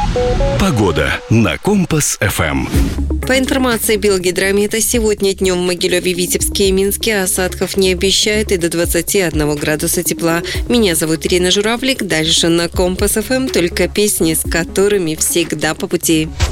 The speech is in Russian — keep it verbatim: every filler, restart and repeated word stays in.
Погода на Компас-эф эм. По информации Белгидромета, сегодня днем в Могилеве, Витебске и Минске осадков не обещают и до двадцати одного градуса тепла. Меня зовут Ирина Журавлик. Дальше на Компас-эф эм только песни, с которыми всегда по пути.